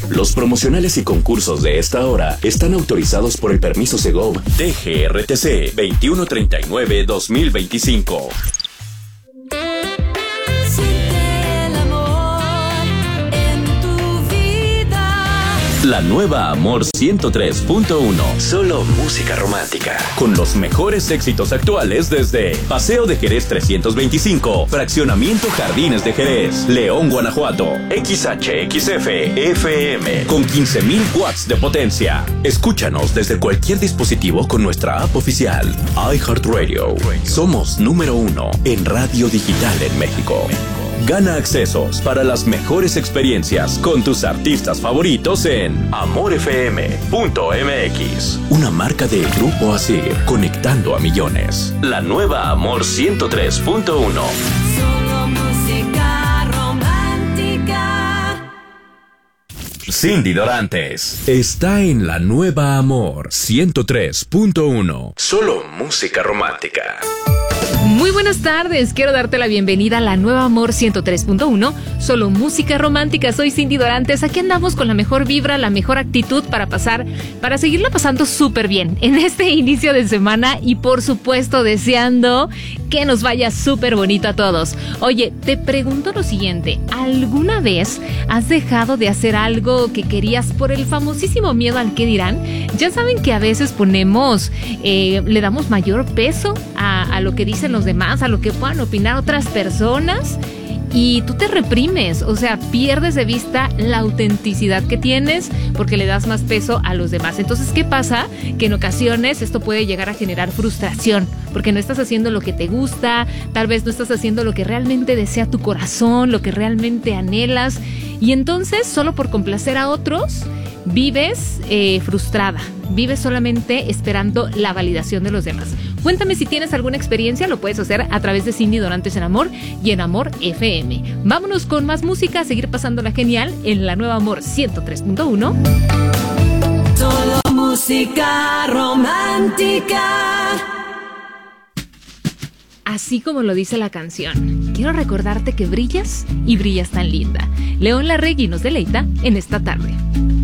Los promocionales y concursos de esta hora están autorizados por el permiso Segov DGRTC 2139-2025. La nueva Amor 103.1. Solo música romántica. Con los mejores éxitos actuales desde Paseo de Jerez 325, Fraccionamiento Jardines de Jerez, León, Guanajuato. XHXF FM con 15,000 watts de potencia. Escúchanos desde cualquier dispositivo con nuestra app oficial. iHeartRadio. Somos número 1 en radio digital en México. Gana accesos para las mejores experiencias con tus artistas favoritos en amorfm.mx. Una marca de Grupo Asir, conectando a millones. La nueva Amor 103.1. Solo música romántica. Cindy Dorantes está en la nueva Amor 103.1. Solo música romántica. Muy buenas tardes, quiero darte la bienvenida a la nueva Amor 103.1, solo música romántica. Soy Cindy Dorantes, aquí andamos con la mejor vibra, la mejor actitud para seguirla pasando súper bien en este inicio de semana y por supuesto deseando que nos vaya súper bonito a todos. Oye, te pregunto lo siguiente, ¿alguna vez has dejado de hacer algo que querías por el famosísimo miedo al qué dirán? Ya saben que a veces le damos mayor peso a lo que dicen los demás, a lo que puedan opinar otras personas y tú te reprimes, o sea, pierdes de vista la autenticidad que tienes porque le das más peso a los demás. Entonces, ¿qué pasa? Que en ocasiones esto puede llegar a generar frustración porque no estás haciendo lo que te gusta, tal vez no estás haciendo lo que realmente desea tu corazón, lo que realmente anhelas y entonces solo por complacer a otros vives frustrada, vives solamente esperando la validación de los demás. Cuéntame si tienes alguna experiencia, lo puedes hacer a través de Cindy Dorantes en Amor y en Amor FM. Vámonos con más música, a seguir pasándola genial en la nueva Amor 103.1. Solo música romántica. Así como lo dice la canción, quiero recordarte que brillas y brillas tan linda. León Larregui nos deleita en esta tarde.